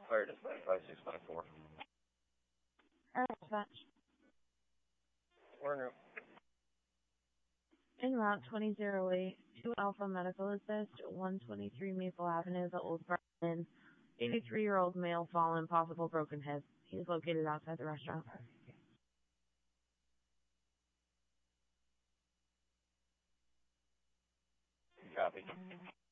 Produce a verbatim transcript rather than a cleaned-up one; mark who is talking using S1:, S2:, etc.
S1: Fire dispatch five six five four.
S2: Air dispatch.
S1: We're in route.
S2: En route twenty oh eight to Alpha Medical Assist, one twenty-three Maple Avenue, the Old Garden. eighty-three-year-old male fallen, possible broken hip. He's located outside the restaurant.
S1: Copy.